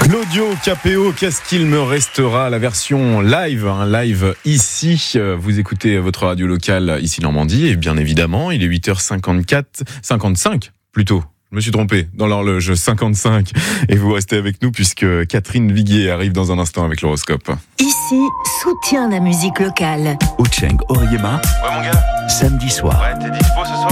L'audio KPO, qu'est-ce qu'il me restera? La version live, live ici. Vous écoutez votre radio locale ici Normandie et bien évidemment, il est 8h55 plutôt. Je me suis trompé dans l'horloge, 55. Et vous restez avec nous puisque Catherine Viguier arrive dans un instant avec l'horoscope. Ici, soutient la musique locale. Ocheng Oriema, Ouais mon gars, samedi soir. ouais t'es dispo ce soir?